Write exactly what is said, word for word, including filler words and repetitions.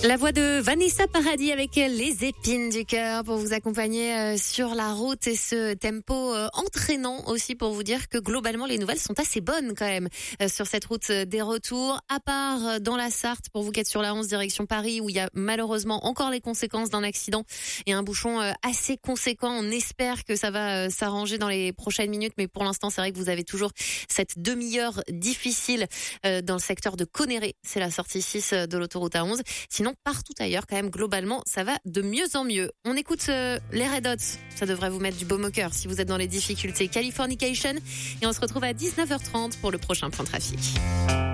La voix de Vanessa Paradis avec les épines du cœur pour vous accompagner sur la route et ce tempo entraînant aussi pour vous dire que globalement les nouvelles sont assez bonnes quand même sur cette route des retours, à part dans la Sarthe pour vous qui êtes sur la onze direction Paris où il y a malheureusement encore les conséquences d'un accident et un bouchon assez conséquent. On espère que ça va s'arranger dans les prochaines minutes, mais pour l'instant c'est vrai que vous avez toujours cette demi-heure difficile dans le secteur de Conneré, c'est la sortie six de l'autoroute A onze. Sinon partout ailleurs, quand même, globalement, ça va de mieux en mieux. On écoute euh, les Red Hot. Ça devrait vous mettre du baume au cœur si vous êtes dans les difficultés. Californication. Et on se retrouve à dix-neuf heures trente pour le prochain point trafic.